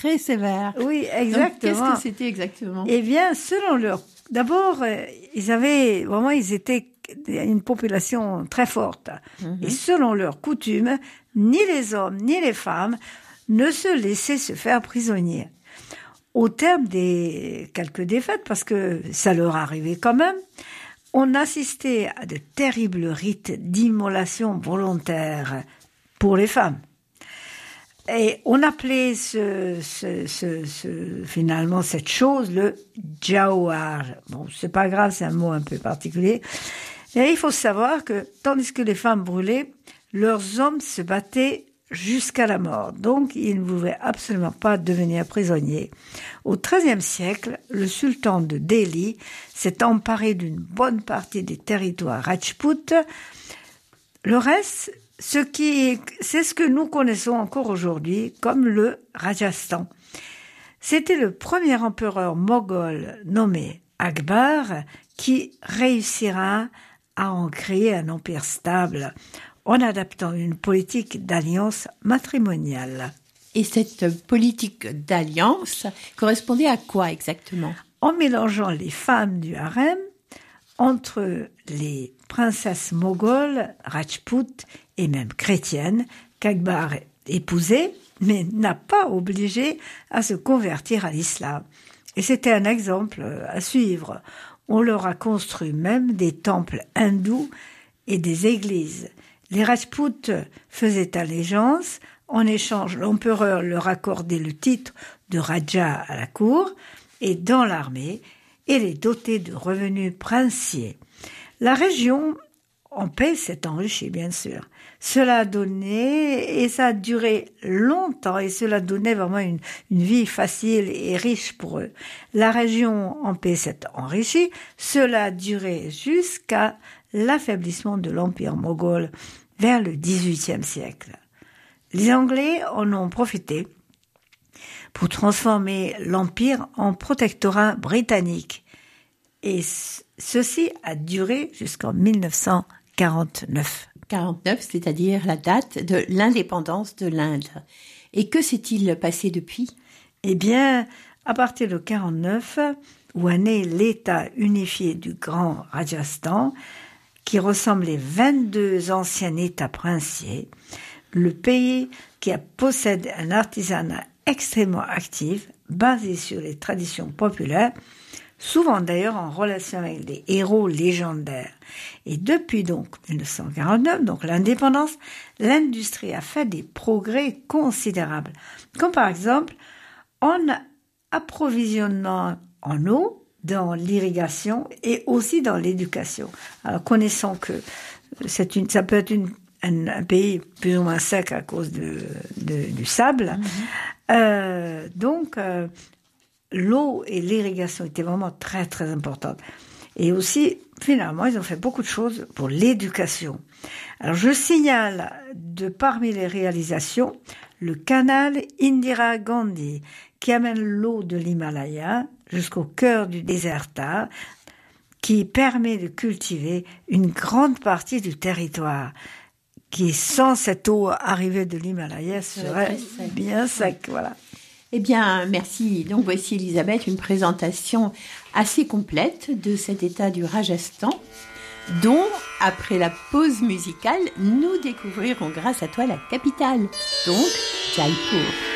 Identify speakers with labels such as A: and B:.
A: très sévère.
B: Oui, exactement.
A: Donc, qu'est-ce que c'était exactement?
B: Eh bien, selon leur... D'abord, ils étaient une population très forte. Et selon leurs coutumes, ni les hommes ni les femmes ne se laissaient se faire prisonniers. Au terme des quelques défaites, parce que ça leur arrivait quand même, on assistait à de terribles rites d'immolation volontaire pour les femmes. Et on appelait finalement cette chose le jawar. Bon, c'est pas grave, c'est un mot un peu particulier. Et il faut savoir que, tandis que les femmes brûlaient, leurs hommes se battaient jusqu'à la mort. Donc, ils ne pouvaient absolument pas devenir prisonniers. Au XIIIe siècle, le sultan de Delhi s'est emparé d'une bonne partie des territoires Rajput. Le reste, c'est ce que nous connaissons encore aujourd'hui comme le Rajasthan. C'était le premier empereur moghol nommé Akbar qui réussira à en créer un empire stable en adaptant une politique d'alliance matrimoniale.
A: Et cette politique d'alliance correspondait à quoi exactement?
B: En mélangeant les femmes du harem entre les princesses mogholes, rajputes et même chrétiennes qu'Akbar épousait, mais n'a pas obligé à se convertir à l'islam. Et c'était un exemple à suivre. On leur a construit même des temples hindous et des églises. Les Rajputs faisaient allégeance. En échange, l'empereur leur accordait le titre de Raja à la cour et dans l'armée et les dotait de revenus princiers. La région en paix s'est enrichie, bien sûr. Cela a donné, et ça a duré longtemps, et cela donnait vraiment une vie facile et riche pour eux. La région en paix s'est enrichie, cela a duré jusqu'à l'affaiblissement de l'empire moghol vers le XVIIIe siècle. Les Anglais en ont profité pour transformer l'empire en protectorat britannique. Et ceci a duré jusqu'en 1949.
A: 49, c'est-à-dire la date de l'indépendance de l'Inde. Et que s'est-il passé depuis?
B: Eh bien, à partir de 49, où est né l'État unifié du Grand Rajasthan, qui ressemblait 22 anciens États princiers, le pays qui possède un artisanat extrêmement actif, basé sur les traditions populaires, souvent d'ailleurs en relation avec des héros légendaires. Et depuis donc 1949, donc l'indépendance, l'industrie a fait des progrès considérables, comme par exemple en approvisionnement en eau, dans l'irrigation et aussi dans l'éducation. Alors connaissons que ça peut être un pays plus ou moins sec à cause du sable. Donc l'eau et l'irrigation étaient vraiment très très importantes. Et aussi, finalement, ils ont fait beaucoup de choses pour l'éducation. Alors, je signale parmi les réalisations, le canal Indira Gandhi, qui amène l'eau de l'Himalaya jusqu'au cœur du désert Thar, qui permet de cultiver une grande partie du territoire, qui, sans cette eau arrivée de l'Himalaya, serait bien sec. Voilà.
A: Eh bien, merci. Donc, voici, Elisabeth, une présentation assez complète de cet état du Rajasthan, dont, après la pause musicale, nous découvrirons grâce à toi la capitale, donc Jaipur.